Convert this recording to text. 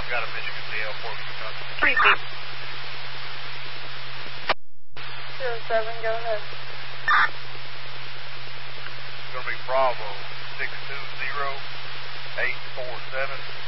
got a Michigan DL for Kentucky. 3 feet. 07, go ahead. It's going to be Bravo 620847.